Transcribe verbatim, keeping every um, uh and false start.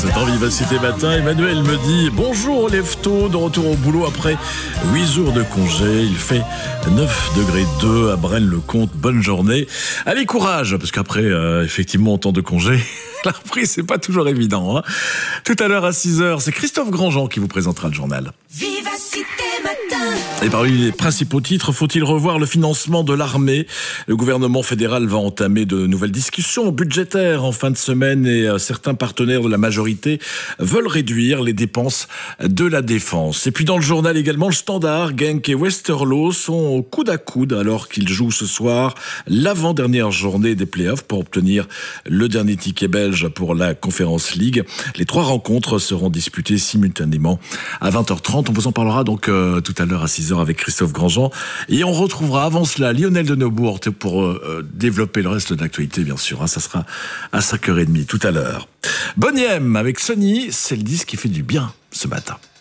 C'est en Vivacité Matin. Emmanuel me dit bonjour lève-tôt, de retour au boulot après huit jours de congé. Il fait neuf degrés deux à Braine-le-Comte. Bonne journée. Allez, courage, parce qu'après, euh, effectivement, autant de congés, la reprise, c'est pas toujours évident. Hein. Tout à l'heure à six heures, c'est Christophe Grandjean qui vous présentera le journal. Vivacité Matin. Et parmi les principaux titres, faut-il revoir le financement de l'armée ? Le gouvernement fédéral va entamer de nouvelles discussions budgétaires en fin de semaine et certains partenaires de la majorité veulent réduire les dépenses de la défense. Et puis dans le journal également, le Standard, Genk et Westerlo sont au coude à coude alors qu'ils jouent ce soir l'avant-dernière journée des playoffs pour obtenir le dernier ticket belge pour la Conference League. Les trois rencontres seront disputées simultanément à vingt heures trente. On vous en parlera donc euh, tout à l'heure à six heures avec Christophe Grandjean. Et on retrouvera avant cela Lionel Denebourg pour euh, développer le reste de l'actualité, bien sûr. Hein, ça sera à cinq heures trente tout à l'heure. Bonnie M avec Sony, c'est le disque qui fait du bien ce matin.